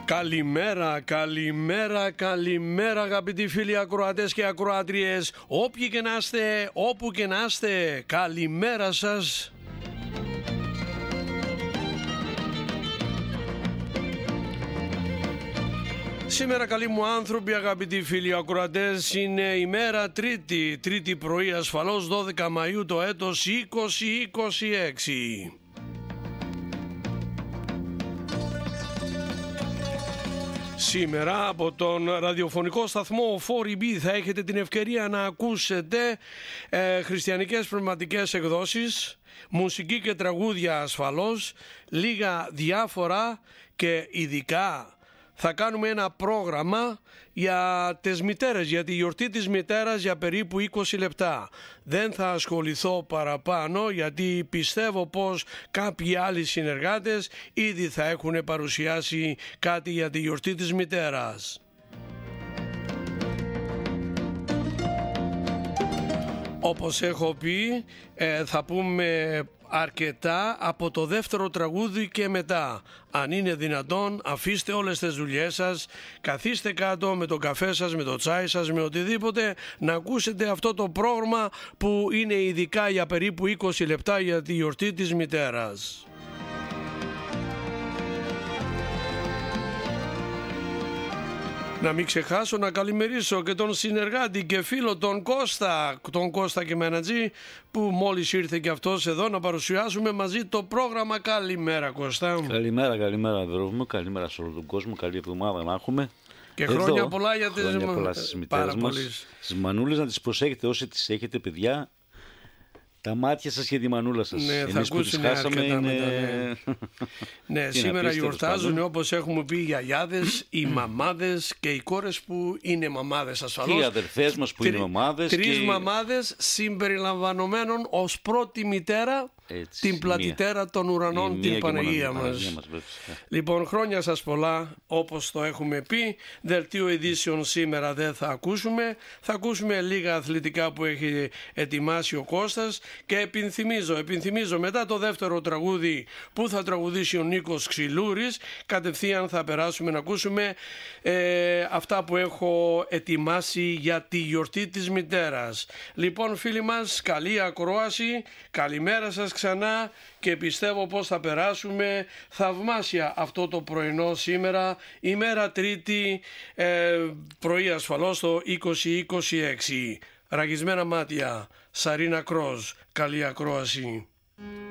Καλημέρα, καλημέρα, καλημέρα αγαπητοί φίλοι ακροατές και ακροατρίες. Όποιοι και να είστε, όπου και να είστε, καλημέρα σας. Σήμερα καλοί μου άνθρωποι, αγαπητοί φίλοι ακροατές, είναι ημέρα τρίτη πρωί ασφαλώς 12 Μαΐου το έτος 2026. Σήμερα από τον ραδιοφωνικό σταθμό 4EB θα έχετε την ευκαιρία να ακούσετε χριστιανικές πνευματικές εκδόσεις, μουσική και τραγούδια ασφαλώς, λίγα διάφορα και ειδικά. Θα κάνουμε ένα πρόγραμμα για τις μητέρες, για τη γιορτή της μητέρας για περίπου 20 λεπτά. Δεν θα ασχοληθώ παραπάνω γιατί πιστεύω πως κάποιοι άλλοι συνεργάτες ήδη θα έχουν παρουσιάσει κάτι για τη γιορτή της μητέρας. Όπως έχω πει, θα πούμε αρκετά από το δεύτερο τραγούδι και μετά. Αν είναι δυνατόν, αφήστε όλες τις δουλειές σας, καθίστε κάτω με το καφέ σας, με το τσάι σας, με οτιδήποτε, να ακούσετε αυτό το πρόγραμμα που είναι ειδικά για περίπου 20 λεπτά για τη γιορτή της μητέρας. Να μην ξεχάσω να καλημερίσω και τον συνεργάτη και φίλο τον Κώστα και Μενατζή, που μόλις ήρθε και αυτός εδώ να παρουσιάσουμε μαζί το πρόγραμμα. Καλημέρα Κώστα. Καλημέρα αδερφό μου, καλημέρα σε όλο τον κόσμο, καλή εβδομάδα να έχουμε. Και χρόνια πολλά για τις μητέρες μας, στις μανούλες, να τις προσέχετε όσοι τις έχετε παιδιά. Τα μάτια σας και τη μανούλα σας. Ναι, θα ακούσουν αρκετά είναι... μετά. Ναι, σήμερα γιορτάζουν, όπως έχουμε πει, οι γιαγιάδες, οι μαμάδες και οι κόρες που είναι μαμάδες ασφαλώς. Και οι αδερφές μας που είναι μαμάδες. Τρεις μαμάδες συμπεριλαμβανομένων ως πρώτη μητέρα. Έτσι, την πλατητέρα των ουρανών, την Παναγία μας. Λοιπόν, χρόνια σας πολλά, όπως το έχουμε πει. Δελτίο ειδήσεων σήμερα δεν θα ακούσουμε. Θα ακούσουμε λίγα αθλητικά που έχει ετοιμάσει ο Κώστας. Και επιθυμίζω μετά το δεύτερο τραγούδι που θα τραγουδήσει ο Νίκος Ξυλούρης, κατευθείαν θα περάσουμε να ακούσουμε αυτά που έχω ετοιμάσει για τη γιορτή της μητέρας. Λοιπόν φίλοι μας, καλή ακρόαση, καλημέρα σας ξανά και πιστεύω πως θα περάσουμε θαυμάσια αυτό το πρωινό σήμερα, ημέρα τρίτη, πρωί ασφαλώς το 2026. Ραγισμένα μάτια, Σαρίνα Κρός, καλή ακρόαση.